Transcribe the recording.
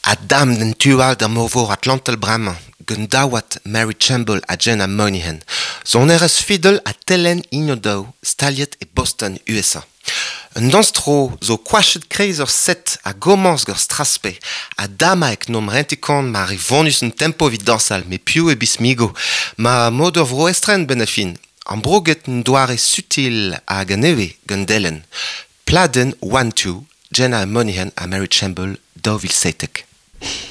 Adam den tual da morvor Atlantal bremañ, gant dawat Mary Chamble a Jenna Moynihan. Son eus fidel a tellen inodau, staliet e Boston, USA. Un danstro zo kwachet kreiz ur set a gomans gant straspe, a dama ek nom rentikant ma ari vonus un tempo vid dansal, me piou e bismigo, ma mod ur vro estren ben a fin. An broget un doare sutil a ganeve gant dellen. Pladen 1-2, Jenna Moynihan a Mary Chamble, daou vil setek.